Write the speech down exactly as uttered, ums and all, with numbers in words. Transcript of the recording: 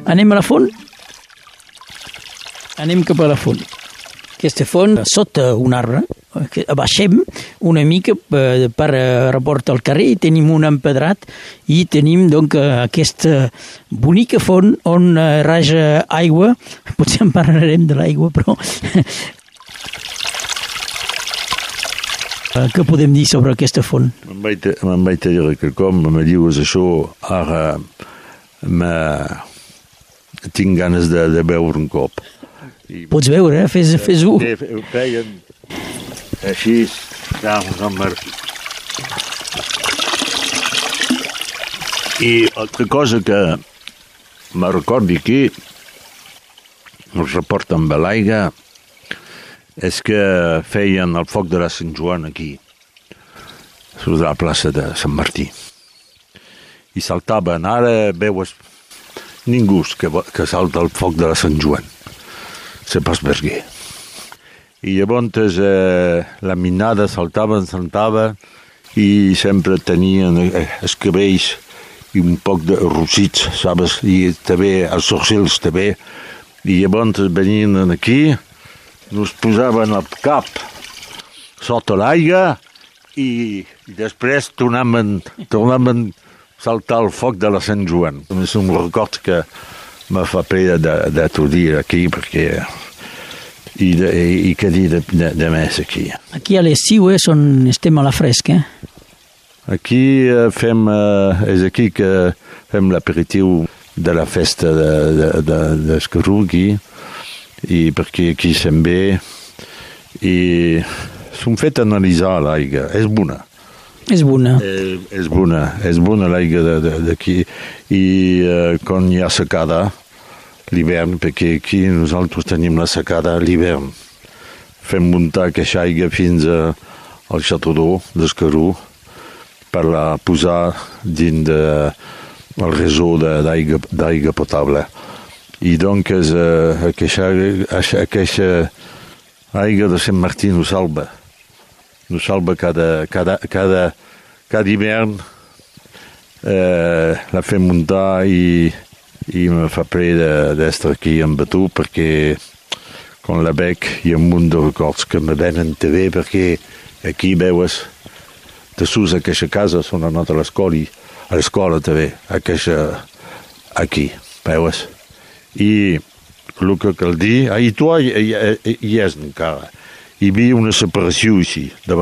Anem a la font? Anem cap a la font. Aquesta font, sota un arbre, baixem una mica per report al carrer i tenim un empedrat i tenim doncs aquesta bonica font on raja aigua. Potser en parlarem de l'aigua, però... Què podem dir sobre aquesta font? Me'n vaig, me'n vaig dir que com me dius això, ara me... tinc ganes de, de beure un cop. I... Pots veure, eh? Fes, fes-ho. Feien així, estàvem amb Martí. I altra cosa que me recordi aquí, us reporta amb l'aigua, és que feien el foc de la Sant Joan aquí, a la plaça de Sant Martí. I saltaven, ara veus ningú que, que salta el foc de la Sant Joan. Se pas verguer. I llavors eh, la minada saltaven, saltaven i sempre tenien eh, els cabells i un poc de rossits, sabes? I també els sorsils també. I llavors venien aquí, ens posaven al cap sota l'aigua i, i després tornaven, tornaven a saltar el foc de la Sant Joan. És un record que me fa pena de, de t'ho dir aquí perquè i, de, i que dir de, de, de més aquí. Aquí a l'estiu és on estem a la fresca. Aquí eh, fem, eh, és aquí que fem l'aperitiu de la festa de, de, de, d'Escarú aquí, i perquè aquí se'n ve i s'han fet analitzar l'aigua, és bona. És bona. Eh, és bona, és bona l'aigua d'aquí i eh, quan hi ha secada l'hivern, perquè aquí nosaltres tenim la secada a l'hivern. Fem muntar aquesta aigua fins a, al Xatodó d'Escarú per la posar dins de, el réseau d'aigua, d'aigua potable. I doncs eh, aquesta, aquesta aigua de Sant Martí no salva. No salva cada, cada, cada, cada hivern eh, la fem muntar i, i me fa pena d'estar aquí amb tu perquè quan la veig hi ha un munt de records que me venen també perquè aquí veus de sus aquesta casa són anat a l'escola a l'escola també aquesta, aquí, veus? I el que cal dir, i tu hi, hi, hi és encara, hi havia una separació així davant